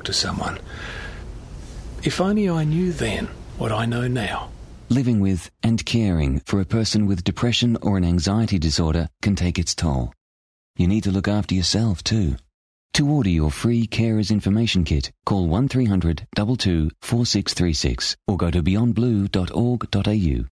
to someone. If only I knew then what I know now. Living with and caring for a person with depression or an anxiety disorder can take its toll. You need to look after yourself too. To order your free Carers Information Kit, call 1300 22 4636 or go to beyondblue.org.au.